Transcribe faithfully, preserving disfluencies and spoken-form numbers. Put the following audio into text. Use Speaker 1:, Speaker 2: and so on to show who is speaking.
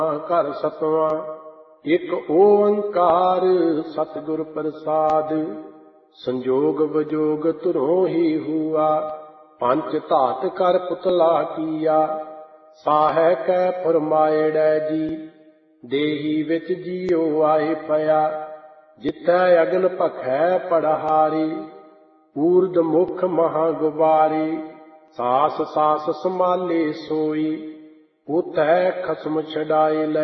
Speaker 1: ਘਰ ਸਤਵਾਂ। ਇਕ ਓੰਕਾਰ ਸਤਿਗੁਰ ਪ੍ਰਸਾਦ, ਸੰਜੋਗ ਵਿਜੋਗ ਧੁਰੋਂ ਹੀ ਹੁਆ। ਪੰਚ ਧਾਤ ਕਰ ਪੁਤਲਾ ਕੀਆ, ਸਾਹੈ ਕੈ ਫਰਮਾਇੜੈ ਜੀ। ਦੇਹੀ ਵਿੱਚ ਜੀਉ ਆਏ ਪਿਆ, ਜਿਥੈ ਅਗਨ ਭਖੈ ਪੜਹਾਰੀ। ਊਰਧ ਮੁਖ ਮਹਾ ਗੁਬਾਰੀ, ਸਾਸ ਸਾਸ ਸੰਭਾਲੇ ਸੋਈ। ਉਤੈ ਖਸਮ ਛਡਾਏ ਲੈ